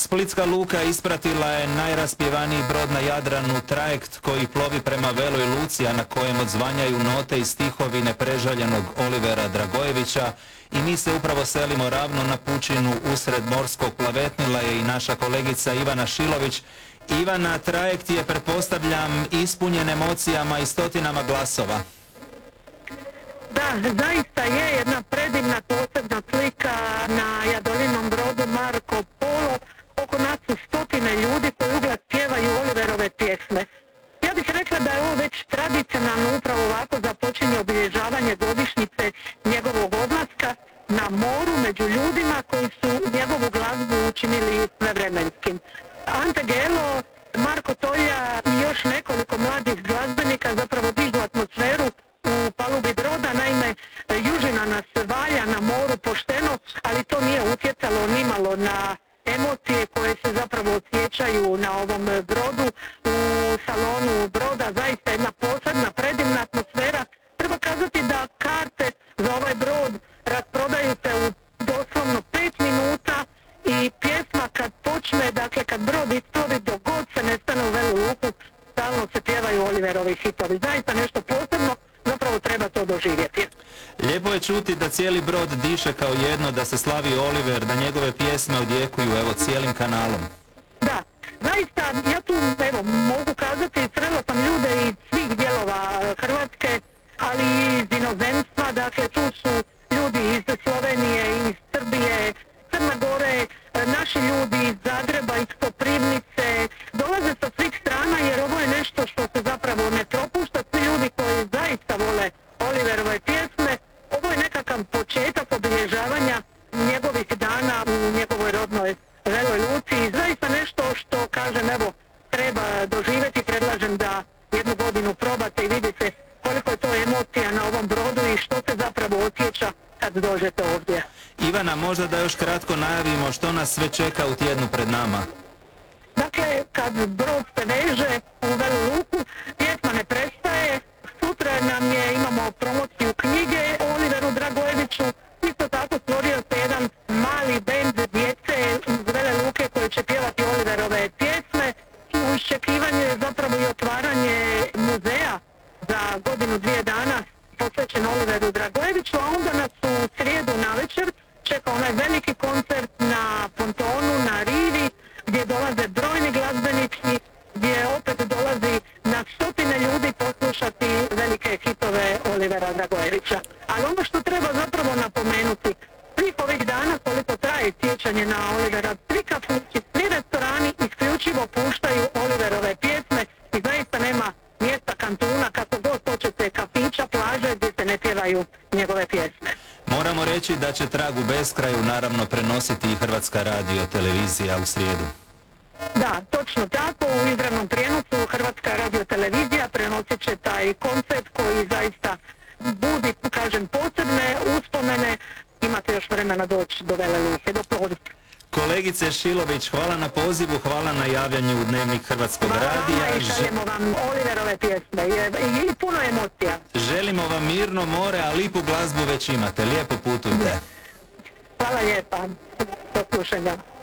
Splitska luka ispratila je najraspjevaniji brod na Jadranu, trajekt koji plovi prema Veloj Luci, a na kojem odzvanjaju note i stihovi neprežaljenog Olivera Dragojevića, i mi se upravo selimo ravno na pučinu usred morskog plavetnila je i naša kolegica Ivana Šilović. Ivana, trajekt je, pretpostavljam, ispunjen emocijama i stotinama glasova. Da, zaista je jedna predivna posebna slika na Jadolinom brodu Marko Polo. Oko nas su stotine ljudi koji uglas pjevaju Oliverove pjesme. Ja bih rekla da je ovo već tradicionalno upravo ovako započinje obilježavanje godišnjice njegovog odlaska na moru među ljudima koji su njegovu glazbu učinili svevremenskim. Ante Gelo, Marko Tolja i još nekoliko mladih glazbenika zapravo dižu atmosferu u palubi broda. Naime, južina nas valja na moru pošteno, ali to nije utjecalo nimalo na emocije koje se zapravo osjećaju na ovom brodu. U salonu broda zaista jedna posebna, predivna atmosfera. Treba kazati da karte za ovaj brod rasprodaju se u doslovno 5 minuta i pjesma kad počne, dakle kad brod isplovi, dok god se ne stane u Velu Luku, stalno se pjevaju Oliverovi hitovi. Zaista nešto posebno, zapravo treba to doživjeti. Lijepo je čuti da cijeli brod diše kao jedno, da se slavi Oliver, da njegove pjesme odjekuju evo cijelim kanalom. Da, zaista ja tu evo mogu kazati, srela sam ljude iz svih dijelova Hrvatske, ali i iz inozemstva, dakle tu su ljudi iz Slovenije, iz Srbije, Crne Gore, naši ljudi iz Zagreba, iz Koprivnice, dolaze sa svih strana jer ovo je nešto što se zapravo ne propušta. Svi ljudi koji zaista vole Oliverove pjesme, ovo je nekakav početak obilježavanja njegovih dana u njegovoj rodnoj Veloj Luci i zaista nešto što, kažem, evo, treba doživjeti. Predlažem da jednu godinu probate i vidite koliko je to emocija na ovom brodu i što se zapravo osjeća kad dođete ovdje. Ivana, možda da još kratko najavimo što nas sve čeka u tjednu pred nama. Dakle, kad brod se veže u Velu Luku, pjesma ne prestaje. Sutra imamo promociju knjige o Oliveru Dragojeviću. Isto tako stvorio se jedan mali bend djece iz Vele Luke koji će pjevati Oliverove pjesme. U iščekivanju je zapravo i otvaranje muzeja za godinu, 2 dana posvećen Oliveru Dragojeviću, a onda nas u srijedu navečer čeka onaj veliki koncert na pontonu, na rivi, gdje dolaze brojni glazbenici, gdje opet dolazi na stotine ljudi poslušati velike hitove Olivera Dragojevića. Ali ono što treba zapravo napomenuti, svih ovih dana koliko traje sjećanje na Olivera, svi kafići, svi restorani isključivo puštaju Oliverove pjesme i zaista nema mjesta, kantuna, kako god hoćete, kafića, plaže gdje se ne pjevaju njegove pjesme. Moramo reći da će trag u beskraju naravno prenositi i Hrvatska radio-televizija u srijedu. Da, točno tako, u izravnom prijenosu Hrvatska radio-televizija prenosit će taj koncert koji zaista budi, kažem, posebne uspomene. Imate još vremena doći do Vele Luke, do Plovdiva. Kolegice Šilović, hvala na pozivu, hvala na javljanju u Dnevnik Hrvatskog radija. Hvala i šaljemo vam Oliverove pjesme i puno emocija. Želimo vam mirno more, a lipu glazbu već imate. Lijepo putujte. Hvala lijepa. Do slušanja.